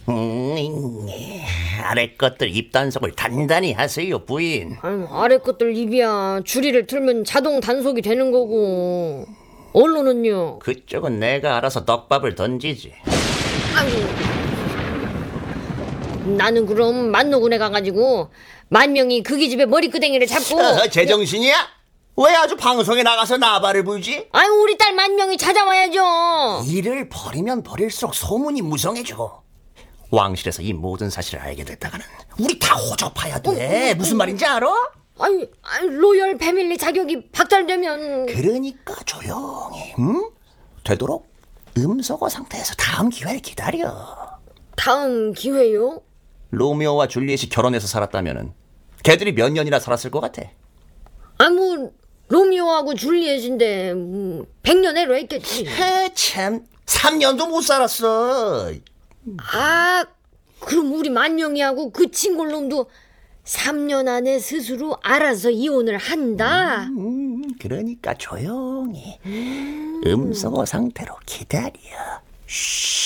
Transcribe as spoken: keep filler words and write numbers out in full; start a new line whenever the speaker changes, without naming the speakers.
음, 아래 것들 입 단속을 단단히 하세요, 부인.
아유, 아래 것들 입이야. 줄이를 틀면 자동 단속이 되는 거고. 언론은요?
그쪽은 내가 알아서 떡밥을 던지지.
아이고. 나는 그럼 만노군에 가가지고 만명이 그 기집애 머리끄댕이를 잡고.
어, 제정신이야? 왜 아주 방송에 나가서 나발을 불지?
아유, 우리 딸 만명이 찾아와야죠.
일을 버리면 버릴수록 소문이 무성해져. 왕실에서 이 모든 사실을 알게 됐다가는 우리 다 호접해야 돼. 무슨 말인지 알아?
아유, 아유, 로열 패밀리 자격이 박탈되면.
그러니까 조용히, 응? 되도록 음소거 상태에서 다음 기회를 기다려.
다음 기회요?
로미오와 줄리엣이 결혼해서 살았다면은 걔들이 몇 년이나 살았을 것 같아?
아, 뭐 로미오하고 줄리엣인데 음, 백 년 해로 했겠지.
해, 참, 삼 년도 못 살았어.
아, 그럼 우리 만명이하고 그 친골놈도 삼 년 안에 스스로 알아서 이혼을 한다.
음, 그러니까 조용히 음소거 상태로 기다려. 쉬.